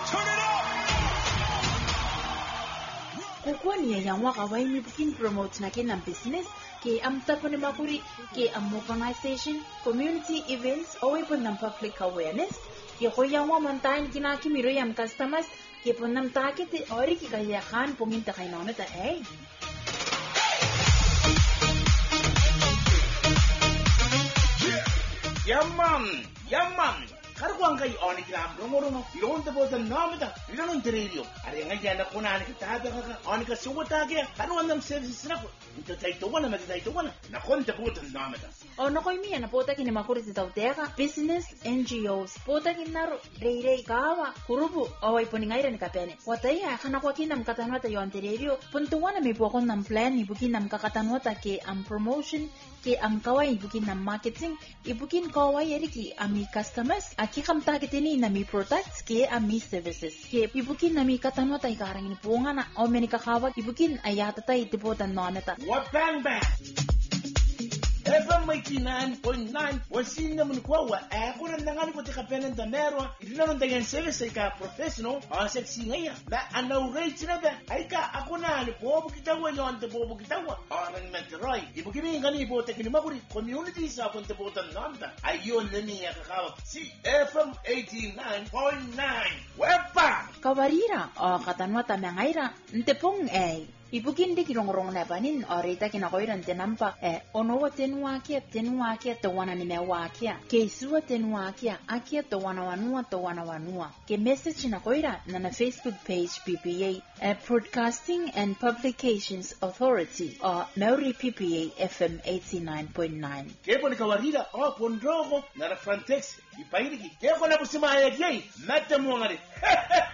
Kukuan niya yang wakaway mi bukin promote na kinang business ke am tapo ni makuri ke am organization community events away po ng public awareness ke ko yang wamantain kinakimiro yung customers ke po ng takit ori ki kaya kan puminta kay nono ta Yaman Karwang kay oni kilam rungo ilon te botan namita ilon tererio are ngaja na kuna ni taga ka oni ka suwata ke karwan nam services na ko into tai to wana mati tai to wana na kon te botan namita o no koy miya na pota kini makuri te tautega business NGOs pota kinaro reire kawa kurubu awai poningaira ni kapene watai ya kana kwa kinam katanwata yo antererio puntuwana mi pokon nam plan ni bukin nam kakatanwata ke am promotion ke am kawai bukin nam marketing ibukin kawai eriki ami customers aki kam targetini na mi products ke ami services ke ibukin na mi katanwata ikarang ni punga na o meni kakawa ibukin ayata tai tipotan noneta what bang bang FM 89.9 wasina mnukwa wa akuna ndangani ko tikapena ndanero ilino ndangen service ka professional on sexy ngaya na ana rate na ba aika akuna ni bobu kitawa yonte bobu kitawa on metroy ibukimi ngani bo tekini makuri community sa ponte botan nanda ayo nani ya kakawa si FM 89.9 wepa kawarira o katanwata mengaira ntepong ibukin di kirong na banin orita kinakoiran tenampa onowa tenwa kia to wana ni mewa kia ke suwa tenwa kia akia to wana wanua ke message na koira na Facebook page PPA Broadcasting and Publications Authority or Maori PPA FM 89.9 kepo ni kawarira o pondrogo na frontex ipairiki keko na kusema yake mata muangari